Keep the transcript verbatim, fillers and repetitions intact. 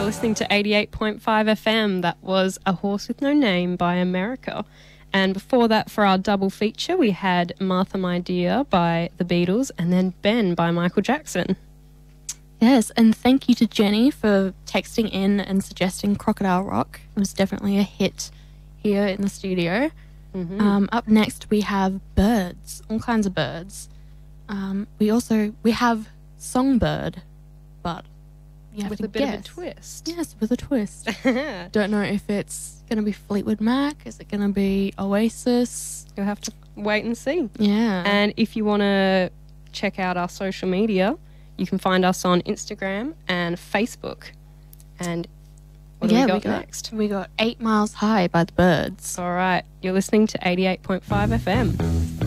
listening to eighty-eight point five F M. That was A Horse With No Name by America. And before that, for our double feature, we had Martha My Dear by The Beatles and then Ben by Michael Jackson. Yes, and thank you to Jenny for texting in and suggesting Crocodile Rock. It was definitely a hit here in the studio. Mm-hmm. Um, up next, we have birds, all kinds of birds. Um, we also, we have Songbird, but you have With to a bit guess. of a twist. Yes, with a twist. Don't know if it's going to be Fleetwood Mac, is it going to be Oasis? You'll have to wait and see. Yeah. And if you want to check out our social media, you can find us on Instagram and Facebook. And what do yeah, we got, we got next? We got Eight Miles High by the Birds. All right, you're listening to eighty-eight point five F M.